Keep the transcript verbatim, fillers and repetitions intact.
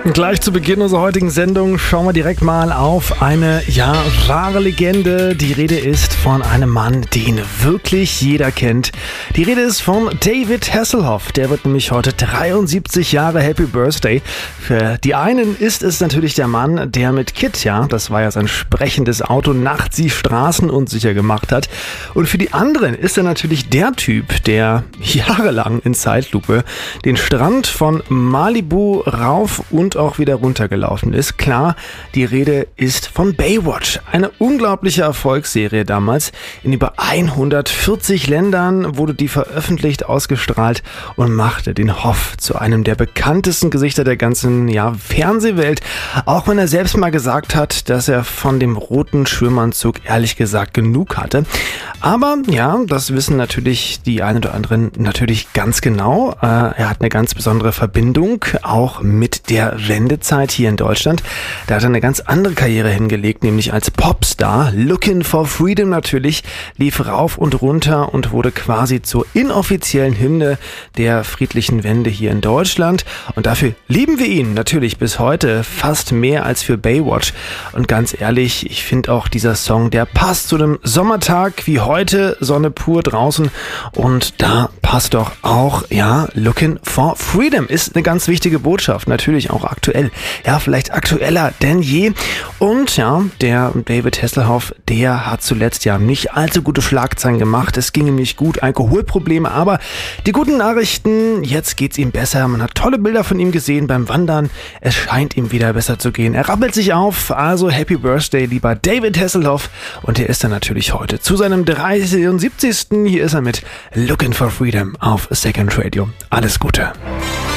Gleich zu Beginn unserer heutigen Sendung schauen wir direkt mal auf eine, ja, wahre Legende. Die Rede ist von einem Mann, den wirklich jeder kennt. Die Rede ist von David Hasselhoff. Der wird nämlich heute dreiundsiebzig Jahre. Happy Birthday. Für die einen ist es natürlich der Mann, der mit KID, ja, das war ja sein sprechendes Auto, nachts die Straßen unsicher gemacht hat. Und für die anderen ist er natürlich der Typ, der jahrelang in Zeitlupe den Strand von Malibu rauf und auch wieder runtergelaufen ist. Klar, die Rede ist von Baywatch. Eine unglaubliche Erfolgsserie damals. In über hundertvierzig Ländern wurde die veröffentlicht, ausgestrahlt und machte den Hoff zu einem der bekanntesten Gesichter der ganzen ja, Fernsehwelt. Auch wenn er selbst mal gesagt hat, dass er von dem roten Schwimmanzug ehrlich gesagt genug hatte. Aber ja, das wissen natürlich die einen oder anderen natürlich ganz genau. Äh, er hat eine ganz besondere Verbindung auch mit der Wendezeit hier in Deutschland. Da hat er eine ganz andere Karriere hingelegt, nämlich als Popstar. Looking for Freedom natürlich, lief rauf und runter und wurde quasi zur inoffiziellen Hymne der friedlichen Wende hier in Deutschland. Und dafür lieben wir ihn natürlich bis heute fast mehr als für Baywatch. Und ganz ehrlich, ich finde auch dieser Song, der passt zu einem Sommertag wie heute, Sonne pur draußen. Und da passt doch auch, ja, Looking for Freedom ist eine ganz wichtige Botschaft. Natürlich auch aktuell. Ja, vielleicht aktueller denn je. Und ja, der David Hasselhoff, der hat zuletzt ja nicht allzu gute Schlagzeilen gemacht. Es ging ihm nicht gut, Alkoholprobleme, aber die guten Nachrichten, jetzt geht's ihm besser. Man hat tolle Bilder von ihm gesehen beim Wandern. Es scheint ihm wieder besser zu gehen. Er rappelt sich auf, also Happy Birthday, lieber David Hasselhoff. Und er ist dann natürlich heute zu seinem dreiundsiebzigsten Hier ist er mit Looking for Freedom auf Second Radio. Alles Gute.